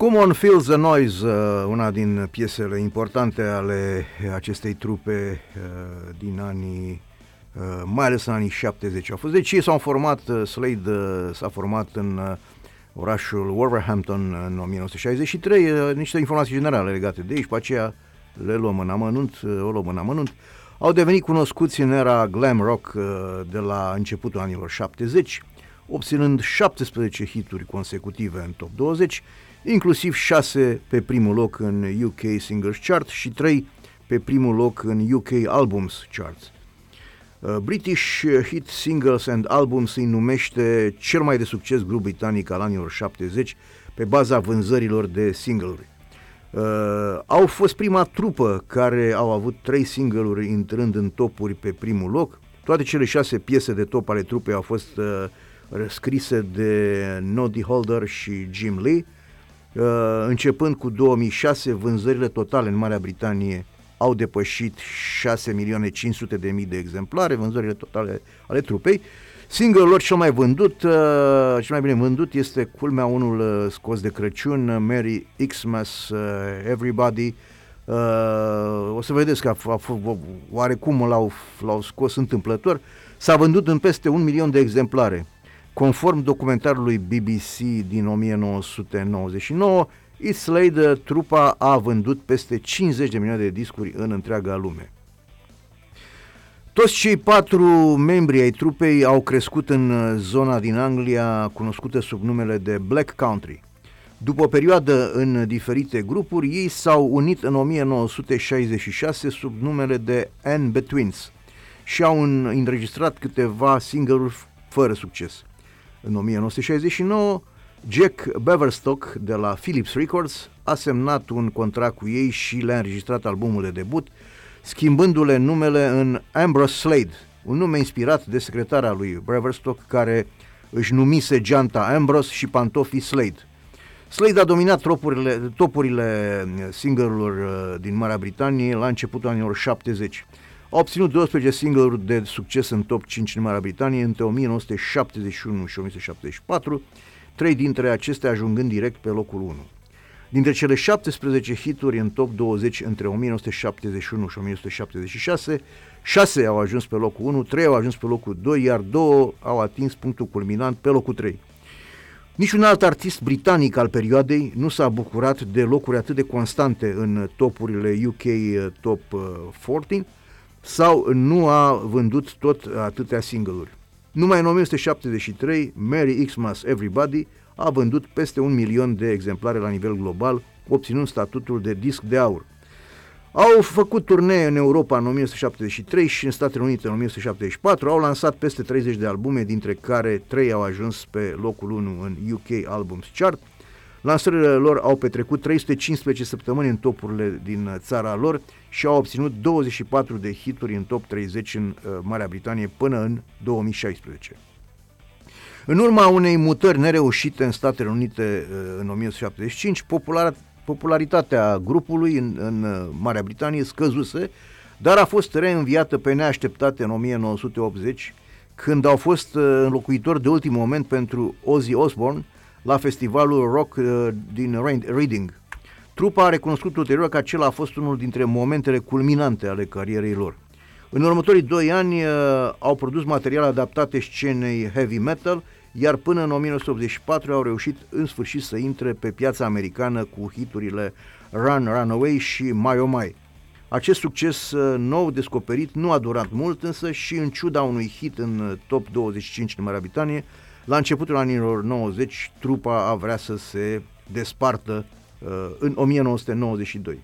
Come On Feels the Noise, una din piesele importante ale acestei trupe din anii, mai ales în anii 70 au fost. Deci ei s-au format, Slade s-a format în orașul Wolverhampton în 1963, niște informații generale legate de ei și pe aceea le luăm în amănunt, Au devenit cunoscuți în era glam rock de la începutul anilor 70, obținând 17 hituri consecutive în top 20, inclusiv 6 pe primul loc în UK Singles Chart și 3 pe primul loc în UK Albums Chart. British Hit Singles and Albums îi numește cel mai de succes grup britanic al anilor 70 pe baza vânzărilor de single-uri. Au fost prima trupă care au avut 3 single-uri intrând în topuri pe primul loc. Toate cele 6 piese de top ale trupei au fost scrise de Noddy Holder și Jim Lee. Începând cu 2006, vânzările totale în Marea Britanie au depășit 6.500.000 de exemplare, vânzările totale ale trupei. Single-ul lor cel mai bine vândut este, culmea, unul scos de Crăciun, Merry Xmas Everybody. O să vedeți că oarecum l-au scos întâmplător. S-a vândut în peste 1 milion de exemplare. Conform documentarului BBC din 1999, It's Slade, trupa a vândut peste 50 de milioane de discuri în întreaga lume. Toți cei 4 membri ai trupei au crescut în zona din Anglia cunoscută sub numele de Black Country. După o perioadă în diferite grupuri, ei s-au unit în 1966 sub numele de In-Betweens și au înregistrat câteva single-uri fără succes. În 1969, Jack Beverstock de la Philips Records a semnat un contract cu ei și le-a înregistrat albumul de debut, schimbându-le numele în Ambrose Slade, un nume inspirat de secretara lui Beverstock, care își numise geanta Ambrose și pantofii Slade. Slade a dominat topurile single-urilor din Marea Britanie la începutul anilor 70. A obținut 12 single-uri de succes în top 5 în Marea Britanie între 1971 și 1974, 3 dintre acestea ajungând direct pe locul 1. Dintre cele 17 hituri în top 20 între 1971 și 1976, 6 au ajuns pe locul 1, 3 au ajuns pe locul 2, iar 2 au atins punctul culminant pe locul 3. Niciun alt artist britanic al perioadei nu s-a bucurat de locuri atât de constante în topurile UK Top 40 sau nu a vândut tot atâtea single-uri. Numai în 1973, Merry Xmas Everybody a vândut peste 1 milion de exemplare la nivel global, obținând statutul de disc de aur. Au făcut turnee în Europa în 1973 și în Statele Unite în 1974, au lansat peste 30 de albume, dintre care 3 au ajuns pe locul 1 în UK Albums Chart. Lansările lor au petrecut 315 săptămâni în topurile din țara lor și au obținut 24 de hituri în top 30 în Marea Britanie până în 2016. În urma unei mutări nereușite în Statele Unite în 1975, popularitatea grupului în Marea Britanie scăzuse, dar a fost reînviată pe neașteptate în 1980, când au fost înlocuitori de ultim moment pentru Ozzy Osbourne la festivalul rock din Reading. Trupa a recunoscut ulterior că acela a fost unul dintre momentele culminante ale carierei lor. În următorii 2 ani au produs materiale adaptate scenei heavy metal, iar până în 1984 au reușit în sfârșit să intre pe piața americană cu hiturile Run, Runaway și My Oh My. Acest succes nou descoperit nu a durat mult, însă și în ciuda unui hit în top 25 în Marea Britanie, la începutul anilor 90, trupa a vrea să se despartă în 1992.